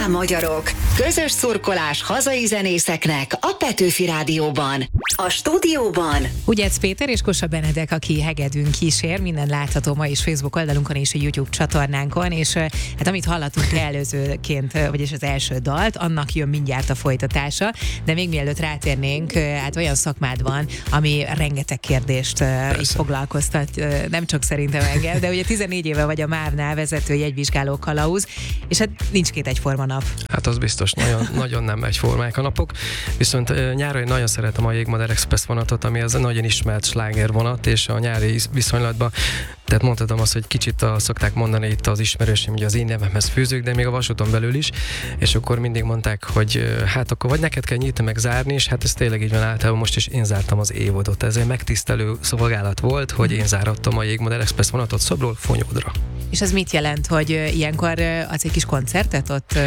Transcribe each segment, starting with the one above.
Magyarok! Közös szurkolás hazai zenészeknek a Petőfi Rádióban. A stúdióban Ugyec Péter és Kósa Benedek, aki hegedűn kísér, minden látható ma is Facebook oldalunkon és a YouTube csatornánkon, és hát amit hallottunk előzőként, vagyis az első dalt, annak jön mindjárt a folytatása, de még mielőtt rátérnénk, hát olyan szakmád van, ami rengeteg kérdést is foglalkoztat, nem csak szerintem engem, de ugye 14 éve vagy a MÁV-nál vezető jegyvizsgáló kalauz, és hát nincs két egyforma nap. Hát az biztos, nagyon nem egyformák a napok, viszont nyáron én nagyon szeretem a Jégmodern Express vonatot, ami az nagyon ismert sláger vonat, és a nyári viszonylatban, tehát mondhatom azt, hogy kicsit szokták mondani itt az ismerősém, hogy az én nevemhez fűzők, de még a vasúton belül is, és akkor mindig mondták, hogy hát akkor vagy neked kell nyitni meg zárni, és hát ez tényleg így van általában, most is én zártam az évodot. Ez egy megtisztelő szolgálat volt, hogy én zárattam a Jégmodern Express vonatot Szobról Fonyódra. És ez mit jelent, hogy ilyenkor az egy kis koncertet ott?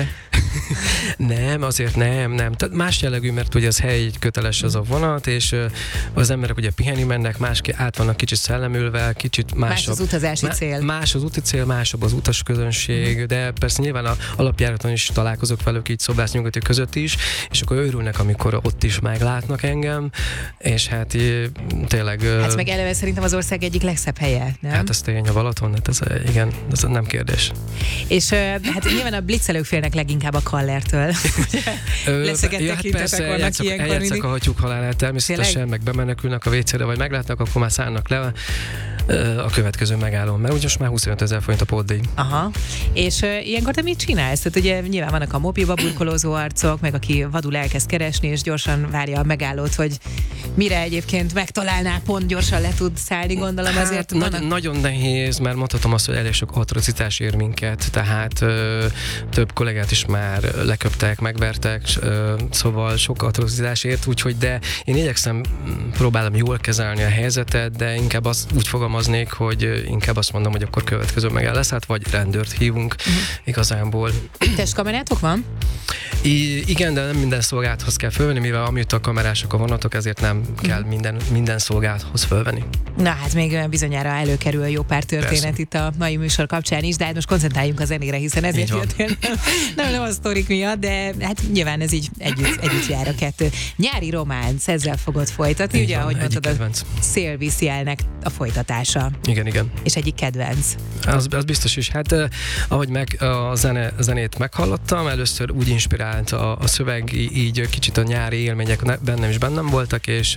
Nem, azért nem. Tehát más jellegű, mert ugye az helyi köteles az a vonat, és az emberek ugye pihenni mennek, át vannak kicsit szellemülve, kicsit másabb. Más az utazási cél. Más az úti cél, másabb az utasközönség, de persze nyilván a alapjáraton is találkozok velük így szobász-nyugatő között is, és akkor örülnek, amikor ott is meglátnak engem, és hát tényleg... Hát meg eleve szerintem az ország egyik legszebb helye, nem? Hát ez tény, a Balaton, hát ez igen, ez nem kérdés. És hát nyilván a blitzelők félnek leginkább a Kallertől. Leszegettek hintetek vannak ilyenkor mindig. Eljátszak a hattyúk halálát természetesen, tényleg? Meg bemenekülnek a WC-re, vagy meglátnak, akkor már szállnak le a következő megállón, mert úgyis már 25 000 forint a pótdíj. Aha. És ilyenkor te mit csinálsz? Tehát ugye nyilván vannak a mobilba burkolózó arcok, meg aki vadul elkezd keresni, és gyorsan várja a megállót, hogy mire egyébként megtalálná, pont gyorsan le tud szállni, gondolom azért. Nagyon nehéz, mert mondhatom azt, hogy elég sok atrocitás ér minket, tehát több kollégát is már leköptek, megvertek, szóval sok atrocitás ért, úgyhogy de én igyekszem, próbálom jól kezelni a helyzetet, de inkább azt úgy fogalmaznék, hogy inkább azt mondom, hogy akkor következő megáll lesz, hát vagy rendőrt hívunk igazából. Testkamerátok van? Igen, de nem minden szolgálathoz kell fölvenni, mivel amióta a kamerások a vonatok, ezért nem kell minden szolgálathoz fölvenni. Na hát még bizonyára előkerül jó pár történet. Persze. Itt a mai műsor kapcsán is, de hát most koncentráljunk a zenére, hiszen ezért jöttél. Nem a sztorik miatt, de hát nyilván ez így együtt jár a kettő. Nyári románc, ezzel fogod folytatni, így ugye, van, ahogy mondtad, kedvenc. A Szél viszi elnek a folytatása. Igen. És egyik kedvenc. Az biztos is. Hát ahogy a zenét meghallottam, először úgy inspirált a szöveg, így kicsit a nyári élmények bennem voltak, és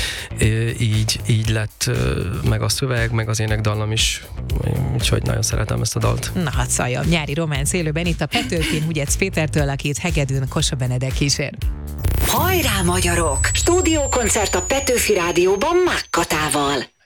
így lett meg a szöveg, meg az énekdallam is. Úgyhogy nagyon szeretem ezt a dalt. Na hát szalljam, nyári románc élőben itt a Petőfin Ugyec Pétertől, akit hegedűn Kósa Benedek kísér. Hajrá, magyarok! Stúdiókoncert a Petőfi Rádióban Mákkatával.